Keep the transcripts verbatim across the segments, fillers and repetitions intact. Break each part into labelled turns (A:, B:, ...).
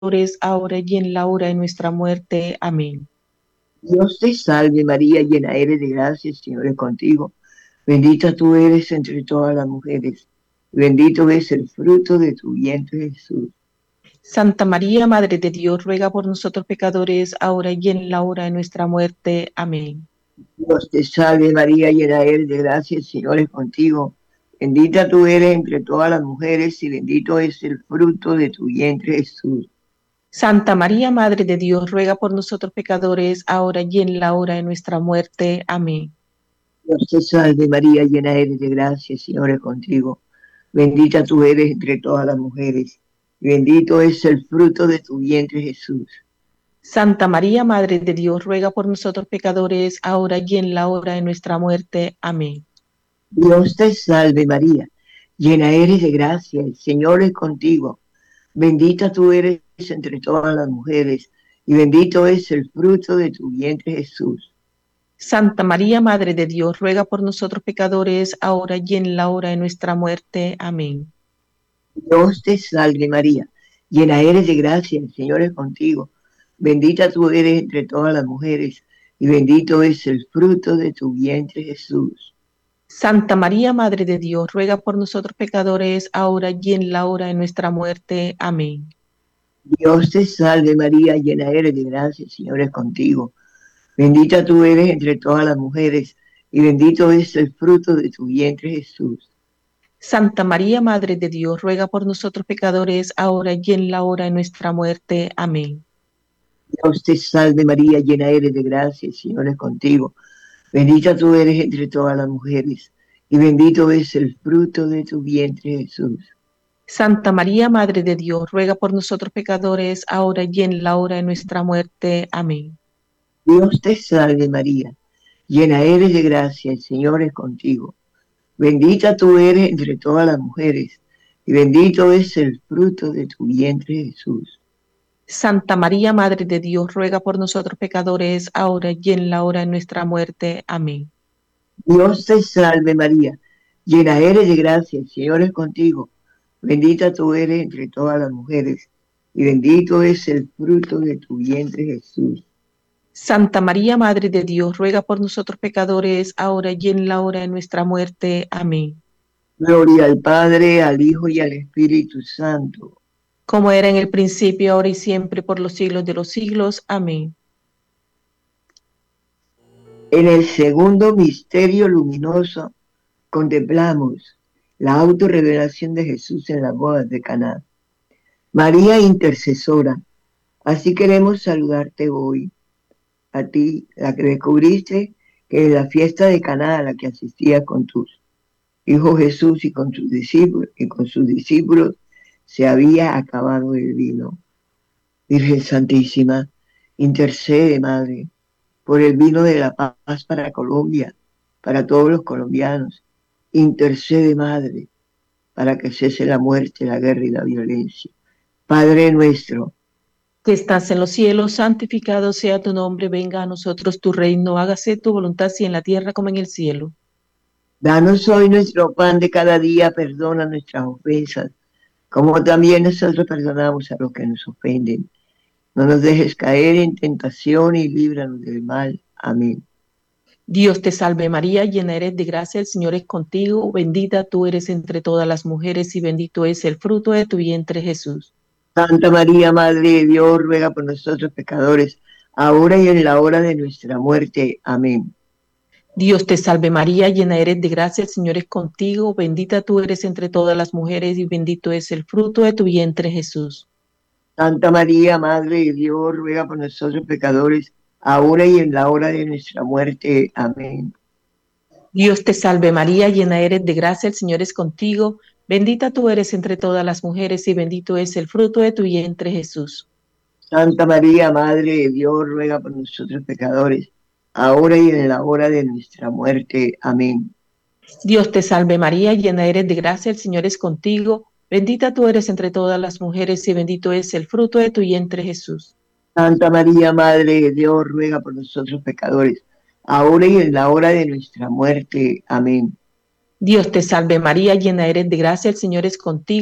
A: ahora y en la hora de nuestra muerte. Amén.
B: Dios te salve María, llena eres de gracia, el Señor es contigo. Bendita tú eres entre todas las mujeres. Bendito es el fruto de tu vientre, Jesús.
A: Santa María, Madre de Dios, ruega por nosotros pecadores, ahora y en la hora de nuestra muerte. Amén.
B: Dios te salve María, llena eres de gracia, el Señor es contigo. Bendita tú eres entre todas las mujeres y bendito es el fruto de tu vientre, Jesús.
A: Santa María, Madre de Dios, ruega por nosotros pecadores, ahora y en la hora de nuestra muerte. Amén.
B: Dios te salve María, llena eres de gracia, el Señor es contigo. Bendita tú eres entre todas las mujeres y bendito es el fruto de tu vientre, Jesús.
A: Santa María, Madre de Dios, ruega por nosotros pecadores, ahora y en la hora de nuestra muerte. Amén.
B: Dios te salve María, llena eres de gracia, el Señor es contigo. Bendita tú eres entre todas las mujeres y bendito es el fruto de tu vientre, Jesús.
A: Santa María, Madre de Dios, ruega por nosotros pecadores, ahora y en la hora de nuestra muerte. Amén.
B: Dios te salve María, llena eres de gracia, el Señor es contigo. Bendita tú eres entre todas las mujeres y bendito es el fruto de tu vientre, Jesús.
A: Santa María, Madre de Dios, ruega por nosotros pecadores, ahora y en la hora de nuestra muerte. Amén.
B: Dios te salve María, llena eres de gracia, el Señor es contigo. Bendita tú eres entre todas las mujeres y bendito es el fruto de tu vientre, Jesús.
A: Santa María, Madre de Dios, ruega por nosotros pecadores, ahora y en la hora de nuestra muerte. Amén.
B: Dios te salve María, llena eres de gracia, el Señor es contigo. Bendita tú eres entre todas las mujeres y bendito es el fruto de tu vientre, Jesús.
A: Santa María, Madre de Dios, ruega por nosotros pecadores, ahora y en la hora de nuestra muerte. Amén.
B: Dios te salve María, llena eres de gracia, el Señor es contigo. Bendita tú eres entre todas las mujeres y bendito es el fruto de tu vientre, Jesús.
A: Santa María, Madre de Dios, ruega por nosotros pecadores, ahora y en la hora de nuestra muerte. Amén.
B: Dios te salve María, llena eres de gracia, el Señor es contigo. Bendita tú eres entre todas las mujeres y bendito es el fruto de tu vientre, Jesús.
A: Santa María, Madre de Dios, ruega por nosotros pecadores, ahora y en la hora de nuestra muerte. Amén.
B: Gloria al Padre, al Hijo y al Espíritu Santo.
A: Como era en el principio, ahora y siempre, por los siglos de los siglos. Amén.
B: En el segundo misterio luminoso contemplamos la autorrevelación de Jesús en las bodas de Caná. María intercesora, así queremos saludarte hoy, a ti, la que descubriste que en la fiesta de Caná a la que asistías con tus hijos Jesús y con sus discípulos, y con sus discípulos se había acabado el vino. Virgen Santísima, intercede, Madre, por el vino de la paz para Colombia, para todos los colombianos. Intercede, Madre, para que cese la muerte, la guerra y la violencia. Padre nuestro,
A: Que estás en los cielos, santificado sea tu nombre, venga a nosotros tu reino, hágase tu voluntad, así en la tierra como en el cielo.
B: danos hoy nuestro pan de cada día, perdona nuestras ofensas, como también nosotros perdonamos a los que nos ofenden. No nos dejes caer en tentación y líbranos del mal. Amén.
A: Dios te salve María, llena eres de gracia, el Señor es contigo, bendita tú eres entre todas las mujeres y bendito es el fruto de tu vientre Jesús.
B: Santa María, Madre de Dios, ruega por nosotros pecadores, ahora y en la hora de nuestra muerte. Amén.
A: Dios te salve María, llena eres de gracia, el Señor es contigo, bendita tú eres entre todas las mujeres y bendito es el fruto de tu vientre Jesús.
B: Santa María, Madre de Dios, ruega por nosotros pecadores, ahora y en la hora de nuestra muerte. Amén.
A: Dios te salve María, llena eres de gracia, el Señor es contigo, bendita tú eres entre todas las mujeres y bendito es el fruto de tu vientre Jesús.
B: Santa María, Madre de Dios, ruega por nosotros pecadores, ahora y en la hora de nuestra muerte. Amén.
A: Dios te salve María, llena eres de gracia, el Señor es contigo, bendita tú eres entre todas las mujeres y bendito es el fruto de tu vientre Jesús.
B: Santa María, Madre de Dios, ruega por nosotros pecadores, ahora y en la hora de nuestra muerte. Amén.
A: Dios te salve María, llena eres de gracia, el Señor es contigo,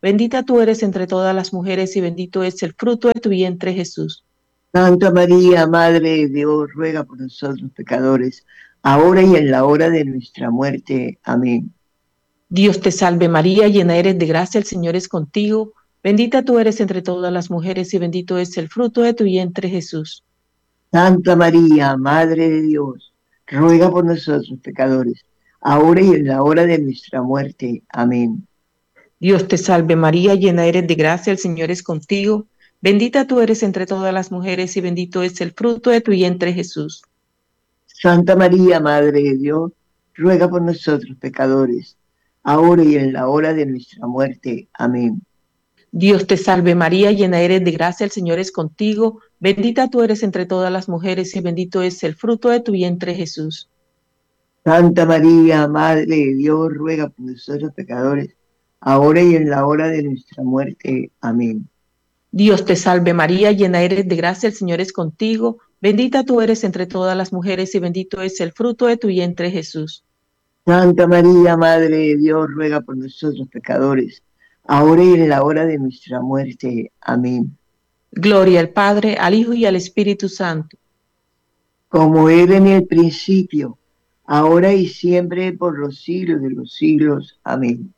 A: bendita tú eres entre todas las mujeres y bendito es el fruto de tu vientre, Jesús.
B: Santa María, Madre de Dios, ruega por nosotros pecadores, ahora y en la hora de nuestra muerte. Amén.
A: Dios te salve María, llena eres de gracia, el Señor es contigo. Bendita tú eres entre todas las mujeres y bendito es el fruto de tu vientre, Jesús.
B: Santa María, Madre de Dios, ruega por nosotros pecadores, ahora y en la hora de nuestra muerte. Amén.
A: Dios te salve María, llena eres de gracia, el Señor es contigo. Bendita tú eres entre todas las mujeres y bendito es el fruto de tu vientre, Jesús.
B: Santa María, Madre de Dios, ruega por nosotros pecadores, ahora y en la hora de nuestra muerte. Amén.
A: Dios te salve María, llena eres de gracia, el Señor es contigo. Bendita tú eres entre todas las mujeres y bendito es el fruto de tu vientre, Jesús.
B: Santa María, Madre de Dios, ruega por nosotros pecadores, ahora y en la hora de nuestra muerte. Amén.
A: Dios te salve María, llena eres de gracia, el Señor es contigo. Bendita tú eres entre todas las mujeres y bendito es el fruto de tu vientre, Jesús.
B: Santa María, Madre de Dios, ruega por nosotros pecadores, ahora y en la hora de nuestra muerte. Amén.
A: Gloria al Padre, al Hijo y al Espíritu Santo.
B: Como era en el principio, ahora y siempre, por los siglos de los siglos. Amén.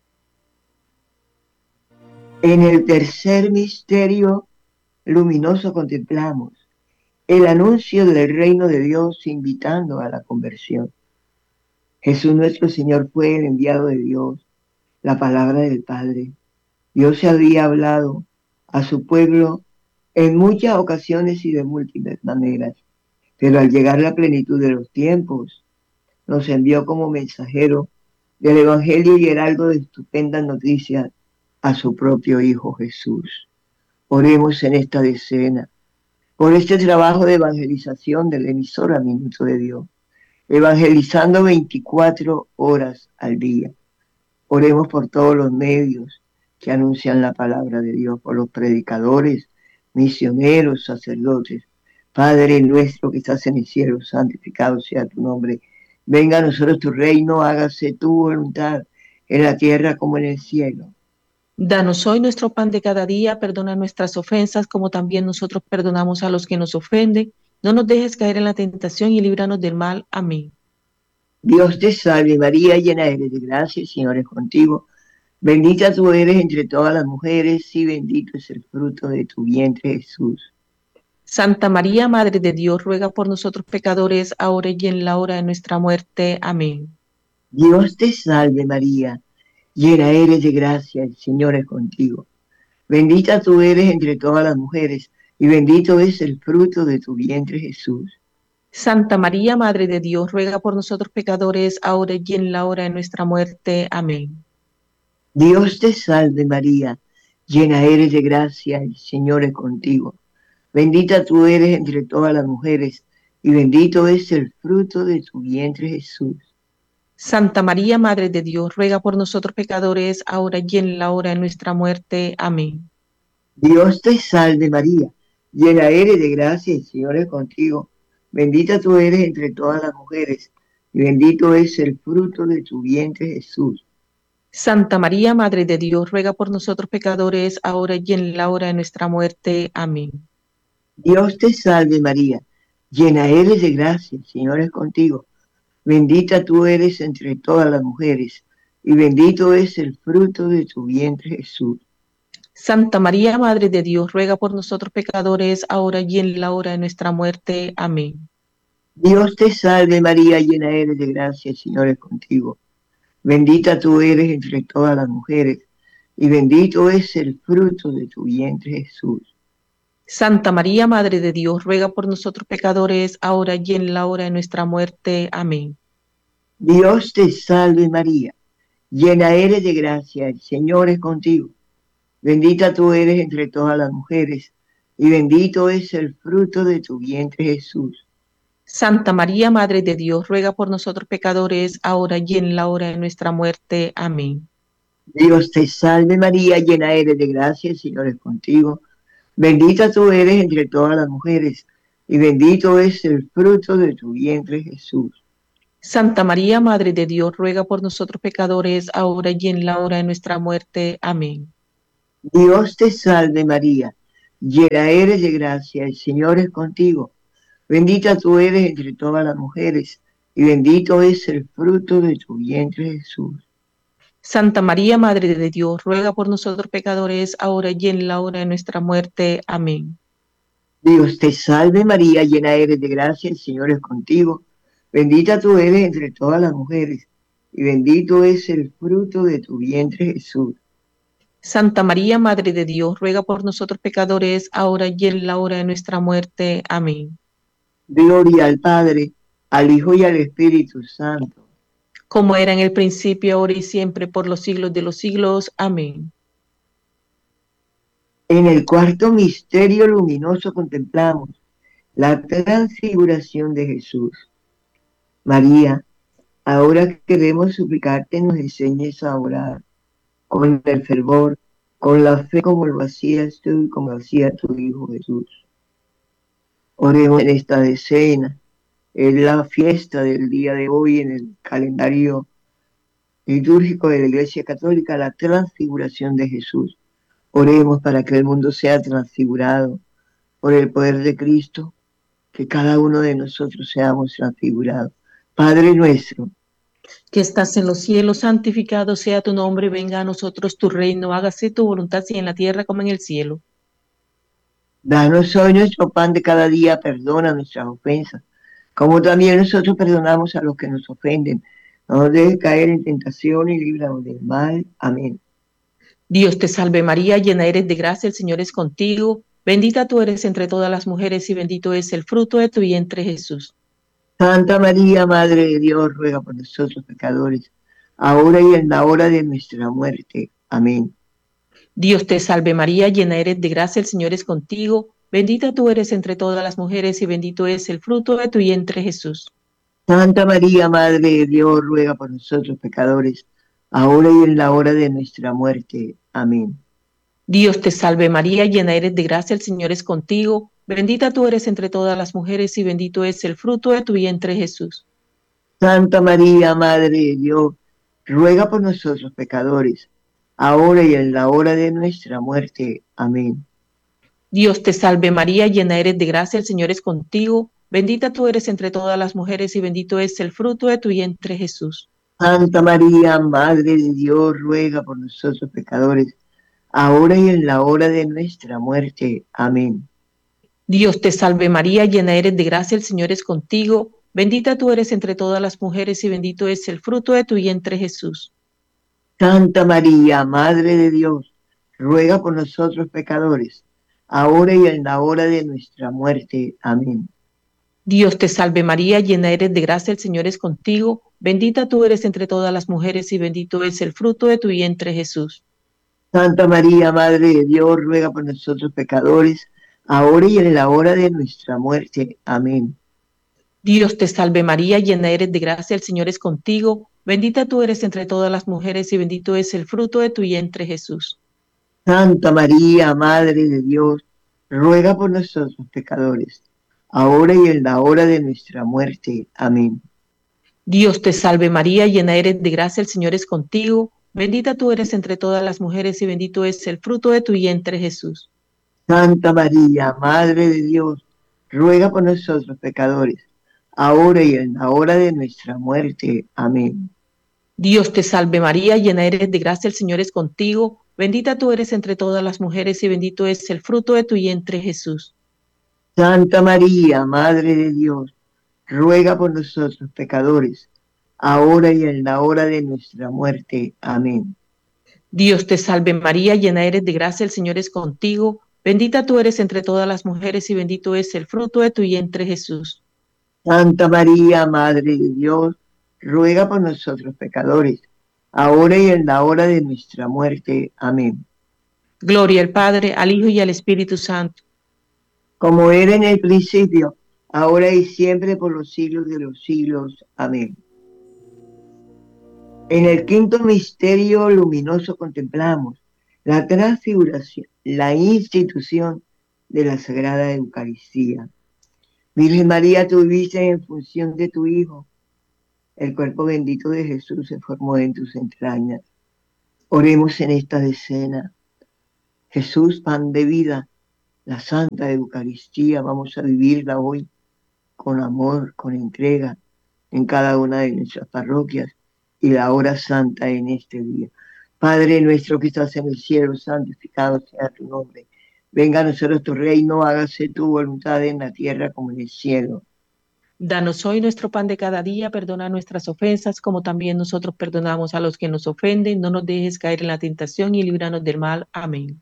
B: En el tercer misterio luminoso contemplamos el anuncio del reino de Dios invitando a la conversión. Jesús nuestro Señor fue el enviado de Dios, la palabra del Padre. Dios se había hablado a su pueblo en muchas ocasiones y de múltiples maneras, pero al llegar la plenitud de los tiempos, nos envió como mensajero del Evangelio y heraldo de estupendas noticias a su propio Hijo Jesús. Oremos en esta decena por este trabajo de evangelización de la emisora Minuto de Dios, evangelizando veinticuatro horas al día. Oremos por todos los medios que anuncian la palabra de Dios, por los predicadores, misioneros, sacerdotes. Padre nuestro que estás en el cielo, santificado sea tu nombre. Venga a nosotros tu reino, hágase tu voluntad en la tierra como en el cielo.
A: Danos hoy nuestro pan de cada día, perdona nuestras ofensas como también nosotros perdonamos a los que nos ofenden. No nos dejes caer en la tentación y líbranos del mal. Amén.
B: Dios te salve María, llena eres de gracia, el Señor es contigo. Bendita tú eres entre todas las mujeres y bendito es el fruto de tu vientre, Jesús.
A: Santa María, Madre de Dios, ruega por nosotros pecadores, ahora y en la hora de nuestra muerte. Amén.
B: Dios te salve María, llena eres de gracia, el Señor es contigo. Bendita tú eres entre todas las mujeres y bendito es el fruto de tu vientre, Jesús.
A: Santa María, Madre de Dios, ruega por nosotros pecadores, ahora y en la hora de nuestra muerte. Amén.
B: Dios te salve María, llena eres de gracia, el Señor es contigo. Bendita tú eres entre todas las mujeres y bendito es el fruto de tu vientre, Jesús.
A: Santa María, Madre de Dios, ruega por nosotros pecadores, ahora y en la hora de nuestra muerte. Amén.
B: Dios te salve María, llena eres de gracia, el Señor es contigo. Bendita tú eres entre todas las mujeres y bendito es el fruto de tu vientre, Jesús.
A: Santa María, Madre de Dios, ruega por nosotros pecadores, ahora y en la hora de nuestra muerte. Amén.
B: Dios te salve María, llena eres de gracia, el Señor es contigo. Bendita tú eres entre todas las mujeres y bendito es el fruto de tu vientre, Jesús.
A: Santa María, Madre de Dios, ruega por nosotros pecadores, ahora y en la hora de nuestra muerte. Amén.
B: Dios te salve María, llena eres de gracia, el Señor es contigo. Bendita tú eres entre todas las mujeres y bendito es el fruto de tu vientre, Jesús.
A: Santa María, Madre de Dios, ruega por nosotros pecadores, ahora y en la hora de nuestra muerte. Amén.
B: Dios te salve María, llena eres de gracia, el Señor es contigo. Bendita tú eres entre todas las mujeres y bendito es el fruto de tu vientre, Jesús.
A: Santa María, Madre de Dios, ruega por nosotros pecadores, ahora y en la hora de nuestra muerte. Amén.
B: Dios te salve María, llena eres de gracia, el Señor es contigo. Bendita tú eres entre todas las mujeres y bendito es el fruto de tu vientre, Jesús.
A: Santa María, Madre de Dios, ruega por nosotros pecadores, ahora y en la hora de nuestra muerte. Amén.
B: Dios te salve María, llena eres de gracia, el Señor es contigo. Bendita tú eres entre todas las mujeres, y bendito es el fruto de tu vientre Jesús.
A: Santa María, Madre de Dios, ruega por nosotros pecadores, ahora y en la hora de nuestra muerte. Amén.
B: Dios te salve María, llena eres de gracia, el Señor es contigo. Bendita tú eres entre todas las mujeres, y bendito es el fruto de tu vientre Jesús.
A: Santa María, Madre de Dios, ruega por nosotros pecadores, ahora y en la hora de nuestra muerte. Amén.
B: Gloria al Padre, al Hijo y al Espíritu Santo.
A: Como era en el principio, ahora y siempre, por los siglos de los siglos. Amén.
B: En el cuarto misterio luminoso contemplamos la transfiguración de Jesús. María, ahora queremos suplicarte nos enseñes a orar con el fervor, con la fe como lo hacías tú y como lo hacía tu Hijo Jesús. Oremos en esta decena, en la fiesta del día de hoy en el calendario litúrgico de la Iglesia Católica, la transfiguración de Jesús. Oremos para que el mundo sea transfigurado por el poder de Cristo, que cada uno de nosotros seamos transfigurados. Padre nuestro,
A: Que estás en los cielos, santificado sea tu nombre, venga a nosotros tu reino, hágase tu voluntad, así en la tierra como en el cielo.
B: danos hoy nuestro pan de cada día, perdona nuestras ofensas, como también nosotros perdonamos a los que nos ofenden. No nos dejes caer en tentación y líbranos del mal. Amén.
A: Dios te salve María, llena eres de gracia, el Señor es contigo. Bendita tú eres entre todas las mujeres y bendito es el fruto de tu vientre Jesús.
B: Santa María, Madre de Dios, ruega por nosotros pecadores, ahora y en la hora de nuestra muerte. Amén.
A: Dios te salve María, llena eres de gracia, el Señor es contigo. Bendita tú eres entre todas las mujeres y bendito es el fruto de tu vientre Jesús.
B: Santa María, Madre de Dios, ruega por nosotros pecadores, ahora y en la hora de nuestra muerte. Amén.
A: Dios te salve María, llena eres de gracia, el Señor es contigo. Bendita tú eres entre todas las mujeres y bendito es el fruto de tu vientre Jesús.
B: Santa María, Madre de Dios, ruega por nosotros pecadores, ahora y en la hora de nuestra muerte. Amén.
A: Dios te salve María, llena eres de gracia, el Señor es contigo. Bendita tú eres entre todas las mujeres y bendito es el fruto de tu vientre Jesús.
B: Santa María, Madre de Dios, ruega por nosotros pecadores, ahora y en la hora de nuestra muerte. Amén.
A: Dios te salve María, llena eres de gracia, el Señor es contigo. Bendita tú eres entre todas las mujeres y bendito es el fruto de tu vientre Jesús.
B: Santa María, Madre de Dios, ruega por nosotros pecadores, ahora y en la hora de nuestra muerte. Amén.
A: Dios te salve María, llena eres de gracia, el Señor es contigo. Bendita tú eres entre todas las mujeres y bendito es el fruto de tu vientre Jesús.
B: Santa María, Madre de Dios, ruega por nosotros pecadores, ahora y en la hora de nuestra muerte. Amén.
A: Dios te salve María, llena eres de gracia, el Señor es contigo. Bendita tú eres entre todas las mujeres y bendito es el fruto de tu vientre Jesús.
B: Santa María, Madre de Dios, ruega por nosotros pecadores, ahora y en la hora de nuestra muerte. Amén.
A: Dios te salve María, llena eres de gracia, el Señor es contigo. Bendita tú eres entre todas las mujeres y bendito es el fruto de tu vientre Jesús.
B: Santa María, Madre de Dios, ruega por nosotros pecadores, ahora y en la hora de nuestra muerte. Amén.
A: Dios te salve María, llena eres de gracia, el Señor es contigo. Bendita tú eres entre todas las mujeres y bendito es el fruto de tu vientre Jesús.
B: Santa María, Madre de Dios, ruega por nosotros pecadores, ahora y en la hora de nuestra muerte. Amén.
A: Dios te salve María, llena eres de gracia, el Señor es contigo. Bendita tú eres entre todas las mujeres y bendito es el fruto de tu vientre Jesús.
B: Santa María, Madre de Dios, ruega por nosotros pecadores, ahora y en la hora de nuestra muerte. Amén.
A: Gloria al Padre, al Hijo y al Espíritu Santo.
B: Como era en el principio, ahora y siempre por los siglos de los siglos. Amén. En el quinto misterio luminoso contemplamos la transfiguración, la institución de la Sagrada Eucaristía. Virgen María, tú viviste en función de tu Hijo, el cuerpo bendito de Jesús se formó en tus entrañas. Oremos en esta decena. Jesús, pan de vida, la Santa Eucaristía, vamos a vivirla hoy con amor, con entrega, en cada una de nuestras parroquias y la hora santa en este día. Padre nuestro que estás en el cielo, santificado sea tu nombre. Venga a nosotros tu reino, hágase tu voluntad en la tierra como en el cielo.
A: Danos hoy nuestro pan de cada día, perdona nuestras ofensas, como también nosotros perdonamos a los que nos ofenden. No nos dejes caer en la tentación y líbranos del mal. Amén.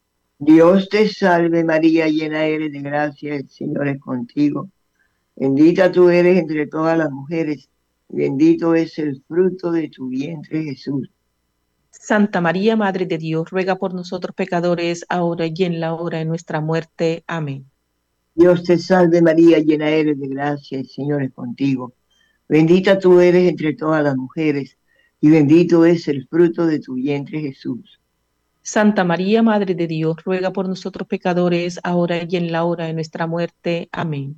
B: Dios te salve María, llena eres de gracia, el Señor es contigo. Bendita tú eres entre todas las mujeres, y bendito es el fruto de tu vientre Jesús.
A: Santa María, Madre de Dios, ruega por nosotros pecadores, ahora y en la hora de nuestra muerte. Amén.
B: Dios te salve María, llena eres de gracia, el Señor es contigo. Bendita tú eres entre todas las mujeres, y bendito es el fruto de tu vientre Jesús.
A: Santa María, Madre de Dios, ruega por nosotros pecadores, ahora y en la hora de nuestra muerte. Amén.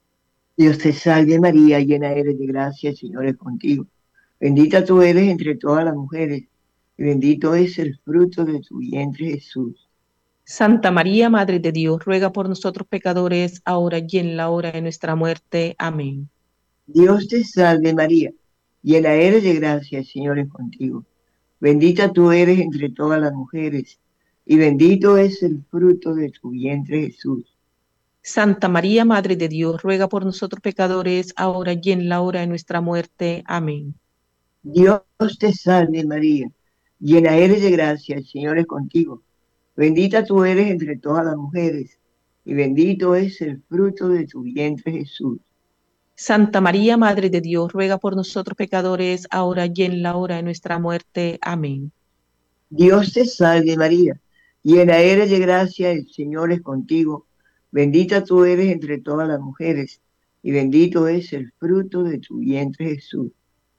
B: Dios te salve María, llena eres de gracia, el Señor es contigo. Bendita tú eres entre todas las mujeres, y bendito es el fruto de tu vientre Jesús.
A: Santa María, Madre de Dios, ruega por nosotros pecadores, ahora y en la hora de nuestra muerte. Amén.
B: Dios te salve María, llena eres de gracia, el Señor es contigo. Bendita tú eres entre todas las mujeres, y bendito es el fruto de tu vientre Jesús.
A: Santa María, Madre de Dios, ruega por nosotros pecadores, ahora y en la hora de nuestra muerte. Amén.
B: Dios te salve María, llena eres de gracia, el Señor es contigo. Bendita tú eres entre todas las mujeres, y bendito es el fruto de tu vientre Jesús.
A: Santa María, Madre de Dios, ruega por nosotros pecadores, ahora y en la hora de nuestra muerte. Amén.
B: Dios te salve María, llena eres de gracia, el Señor es contigo. Bendita tú eres entre todas las mujeres, y bendito es el fruto de tu vientre Jesús.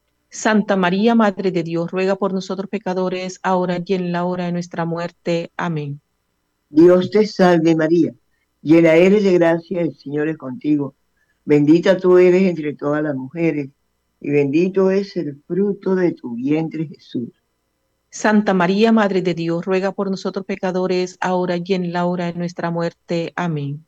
A: Santa María, Madre de Dios, ruega por nosotros pecadores, ahora y en la hora de nuestra muerte. Amén.
B: Dios te salve María, llena eres de gracia, el Señor es contigo. Bendita tú eres entre todas las mujeres, y bendito es el fruto de tu vientre Jesús.
A: Santa María, Madre de Dios, ruega por nosotros pecadores, ahora y en la hora de nuestra muerte. Amén.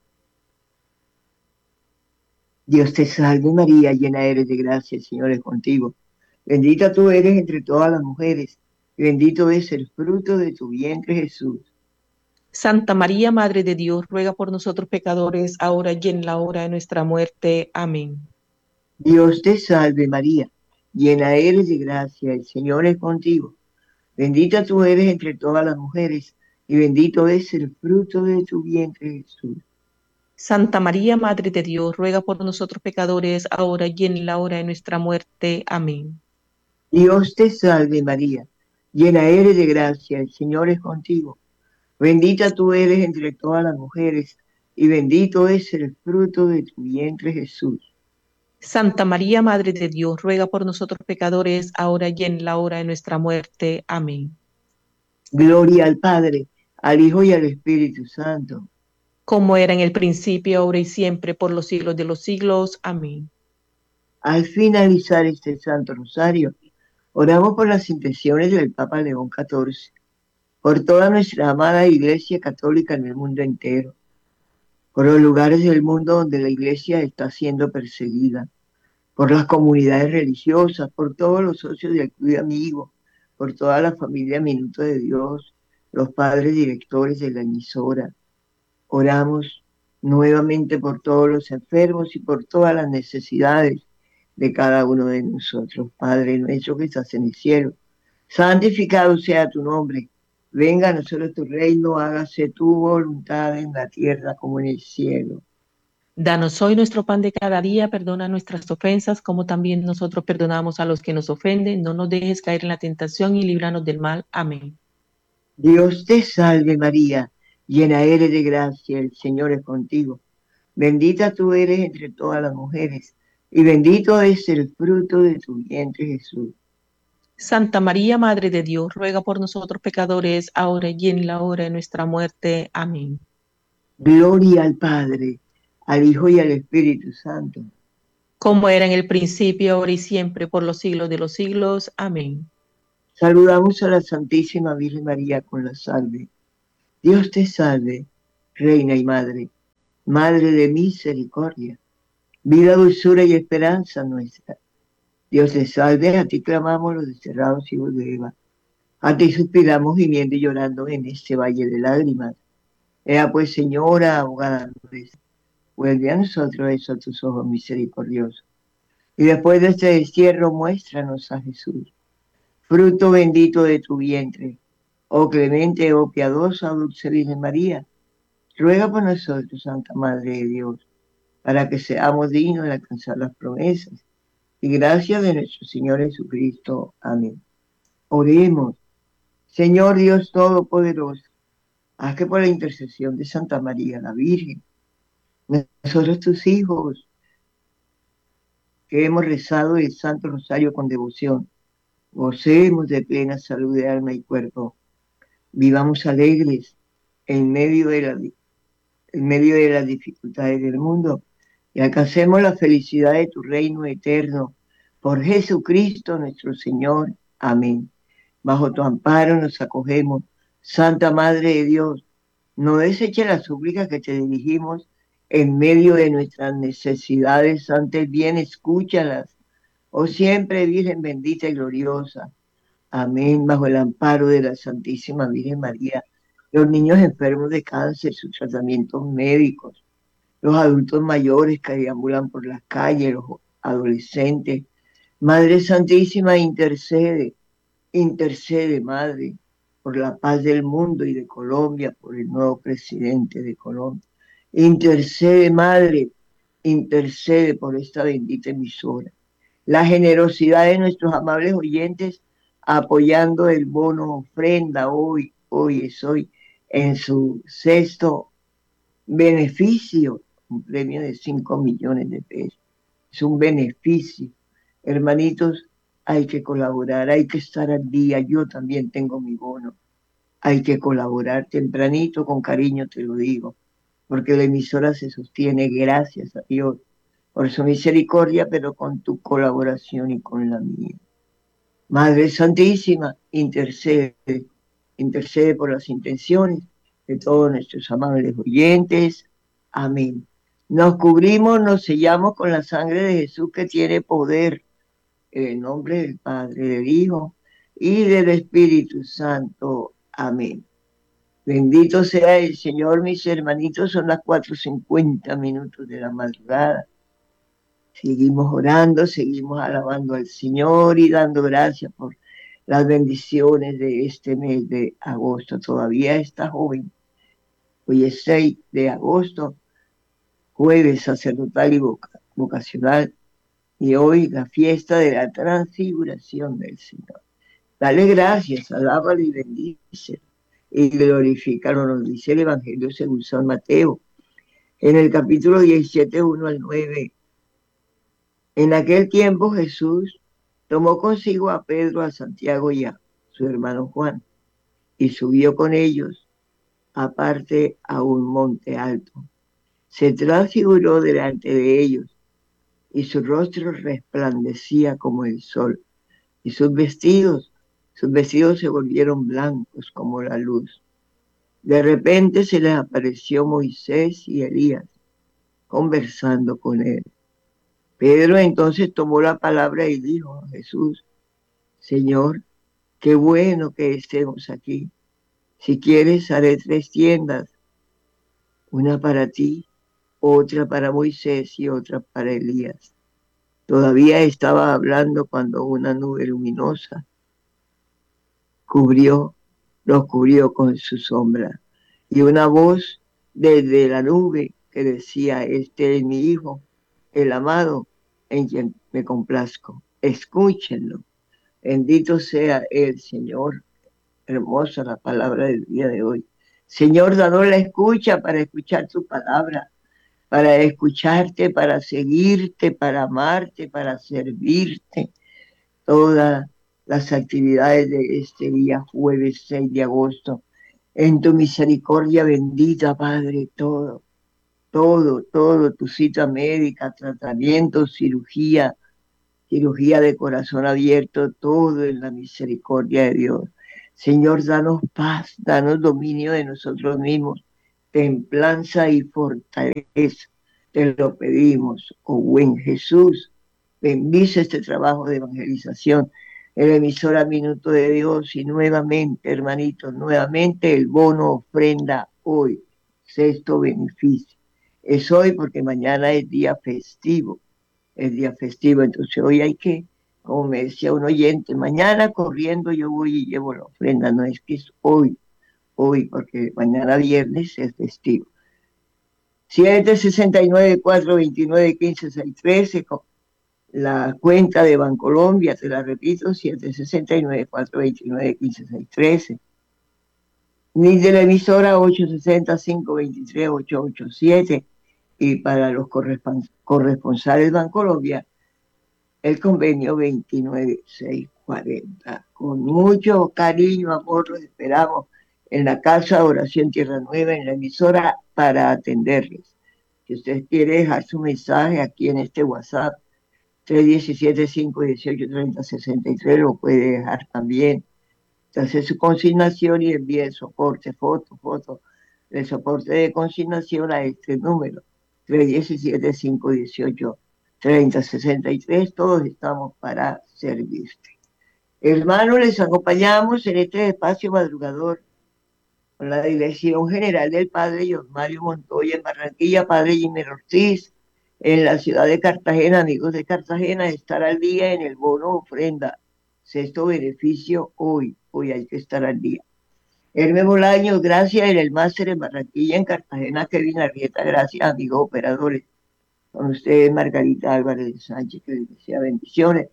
B: Dios te salve María, llena eres de gracia, el Señor es contigo. Bendita tú eres entre todas las mujeres, y bendito es el fruto de tu vientre Jesús.
A: Santa María, Madre de Dios, ruega por nosotros pecadores, ahora y en la hora de nuestra muerte. Amén.
B: Dios te salve María, llena eres de gracia, el Señor es contigo. Bendita tú eres entre todas las mujeres, y bendito es el fruto de tu vientre Jesús.
A: Santa María, Madre de Dios, ruega por nosotros pecadores, ahora y en la hora de nuestra muerte. Amén.
B: Dios te salve María, llena eres de gracia, el Señor es contigo. Bendita tú eres entre todas las mujeres, y bendito es el fruto de tu vientre Jesús.
A: Santa María, Madre de Dios, ruega por nosotros pecadores, ahora y en la hora de nuestra muerte. Amén.
B: Gloria al Padre, al Hijo y al Espíritu Santo.
A: Como era en el principio, ahora y siempre, por los siglos de los siglos. Amén.
B: Al finalizar este Santo Rosario, oramos por las intenciones del Papa León catorce, por toda nuestra amada Iglesia Católica en el mundo entero, por los lugares del mundo donde la Iglesia está siendo perseguida, por las comunidades religiosas, por todos los socios del Club de Amigos, por toda la familia Minuto de Dios, los padres directores de la emisora. Oramos nuevamente por todos los enfermos y por todas las necesidades de cada uno de nosotros. Padre nuestro que estás en el cielo, santificado sea tu nombre. Venga a nosotros tu reino, hágase tu voluntad en la tierra como en el cielo.
A: Danos hoy nuestro pan de cada día, perdona nuestras ofensas, como también nosotros perdonamos a los que nos ofenden. No nos dejes caer en la tentación y líbranos del mal. Amén.
B: Dios te salve María, llena eres de gracia, el Señor es contigo. Bendita tú eres entre todas las mujeres, y bendito es el fruto de tu vientre Jesús.
A: Santa María, Madre de Dios, ruega por nosotros pecadores, ahora y en la hora de nuestra muerte. Amén.
B: Gloria al Padre, al Hijo y al Espíritu Santo.
A: como era en el principio, ahora y siempre, por los siglos de los siglos. Amén.
B: Saludamos a la Santísima Virgen María con la salve. Dios te salve, Reina y Madre, Madre de misericordia, vida, dulzura y esperanza nuestra. Dios te salve, a ti clamamos los desterrados hijos de Eva. A ti suspiramos gimiendo y llorando en este valle de lágrimas. Ea pues, Señora, abogada nuestra, vuelve a nosotros esos tus ojos misericordiosos. Y después de este destierro, muéstranos a Jesús, fruto bendito de tu vientre. Oh clemente, oh piadosa, dulce Virgen María, ruega por nosotros, Santa Madre de Dios, para que seamos dignos de alcanzar las promesas y gracias de nuestro Señor Jesucristo. Amén. Oremos. Señor Dios Todopoderoso, haz que por la intercesión de Santa María la Virgen, nosotros tus hijos, que hemos rezado el Santo Rosario con devoción, gocemos de plena salud de alma y cuerpo, vivamos alegres en medio de, la, en medio de las dificultades del mundo y alcancemos la felicidad de tu reino eterno. Por Jesucristo nuestro Señor. Amén. Bajo tu amparo nos acogemos, Santa Madre de Dios. No deseches las súplicas que te dirigimos en medio de nuestras necesidades, antes bien escúchalas. Oh siempre Virgen bendita y gloriosa. Amén. Bajo el amparo de la Santísima Virgen María, los niños enfermos de cáncer, sus tratamientos médicos, los adultos mayores que deambulan por las calles, los adolescentes. Madre Santísima, intercede, intercede, Madre, por la paz del mundo y de Colombia, por el nuevo presidente de Colombia. Intercede, Madre, intercede por esta bendita emisora. La generosidad de nuestros amables oyentes apoyando el bono ofrenda hoy, hoy es hoy, en su sexto beneficio, un premio de cinco millones de pesos. Es un beneficio. Hermanitos, hay que colaborar, hay que estar al día. Yo también tengo mi bono. Hay que colaborar tempranito, con cariño te lo digo, porque la emisora se sostiene, gracias a Dios, por su misericordia, pero con tu colaboración y con la mía. Madre Santísima, intercede, intercede por las intenciones de todos nuestros amables oyentes. Amén. Nos cubrimos, nos sellamos con la sangre de Jesús que tiene poder, en el nombre del Padre, del Hijo y del Espíritu Santo. Amén. Bendito sea el Señor, mis hermanitos, son las cuatro cincuenta minutos de la madrugada. Seguimos orando, seguimos alabando al Señor y dando gracias por las bendiciones de este mes de agosto. Todavía está joven. Hoy es seis de agosto, jueves sacerdotal y vocacional, y hoy la fiesta de la transfiguración del Señor. Dale gracias, alábalo y bendícelo, y glorifícalo, nos dice el Evangelio según San Mateo, en el capítulo diecisiete, uno al nueve. En aquel tiempo Jesús tomó consigo a Pedro, a Santiago y a su hermano Juan, y subió con ellos aparte a un monte alto. Se transfiguró delante de ellos, y su rostro resplandecía como el sol, y sus vestidos, sus vestidos se volvieron blancos como la luz. De repente se les apareció Moisés y Elías, conversando con él. Pedro entonces tomó la palabra y dijo a Jesús: Señor, qué bueno que estemos aquí. Si quieres, haré tres tiendas, una para ti, otra para Moisés y otra para Elías. Todavía estaba hablando cuando una nube luminosa cubrió, los cubrió con su sombra, y una voz desde la nube que decía: Este es mi Hijo, el amado, en quien me complazco. Escúchenlo. Bendito sea el Señor. Hermosa la palabra del día de hoy. Señor, danos la escucha para escuchar tu palabra, para escucharte, para seguirte, para amarte, para servirte. Todas las actividades de este día, jueves seis de agosto. En tu misericordia bendita, Padre, todo, todo, todo, tu cita médica, tratamiento, cirugía, cirugía de corazón abierto, todo en la misericordia de Dios. Señor, danos paz, danos dominio de nosotros mismos, templanza y fortaleza. Te lo pedimos, oh buen Jesús. Bendice este trabajo de evangelización en la emisora Minuto de Dios y nuevamente, hermanitos, nuevamente el bono ofrenda hoy, sexto beneficio. Es hoy porque mañana es día festivo, es día festivo, entonces hoy hay que, como me decía un oyente, mañana corriendo yo voy y llevo la ofrenda, no es que es hoy, hoy, porque mañana viernes es festivo. siete sesenta y nueve, cuatrocientos veintinueve, quince, seiscientos trece, la cuenta de Bancolombia, te la repito, siete sesenta y nueve, cuatrocientos veintinueve, quince, seiscientos trece. Ni de la emisora ocho sesenta, cinco veintitrés, ochocientos ochenta y siete. Y para los corresponsales Bancolombia, el convenio veintinueve mil seiscientos cuarenta. Con mucho cariño, amor, los esperamos en la Casa de Oración Tierra Nueva, en la emisora, para atenderles. Si usted quiere dejar su mensaje aquí en este WhatsApp, tres uno siete, cinco uno ocho, tres cero seis tres, lo puede dejar también. Hace su consignación y envíe el soporte, foto, foto, el soporte de consignación a este número, tres uno siete, cinco uno ocho, tres cero seis tres. Todos estamos para servirte. Hermanos, les acompañamos en este espacio madrugador con la dirección general del Padre Mario Montoya en Barranquilla, Padre Jimmy Ortiz en la ciudad de Cartagena. Amigos de Cartagena, estar al día en el bono ofrenda, sexto beneficio hoy, hoy hay que estar al día. Hermes Bolaños, gracias en el máster en Barranquilla, en Cartagena, Kevin Arrieta, gracias amigos operadores. Con ustedes Margarita Álvarez de Sánchez, que les desea bendiciones.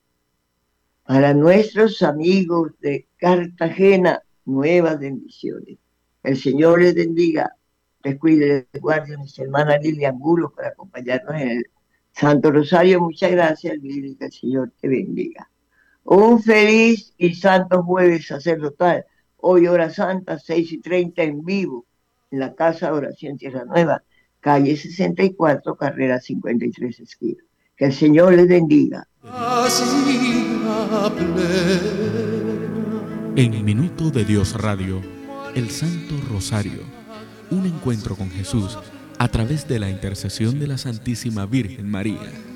B: Para nuestros amigos de Cartagena, nuevas bendiciones. El Señor les bendiga, les cuide, les guarde a nuestra hermana Lilia Angulo por acompañarnos en el Santo Rosario. Muchas gracias, Lilia, que el Señor te bendiga. Un feliz y santo jueves sacerdotal. Hoy hora santa, seis y treinta en vivo, en la Casa de Oración Tierra Nueva, calle sesenta y cuatro, carrera cincuenta y tres, esquina. Que el Señor les bendiga.
C: En Minuto de Dios Radio, el Santo Rosario, un encuentro con Jesús a través de la intercesión de la Santísima Virgen María.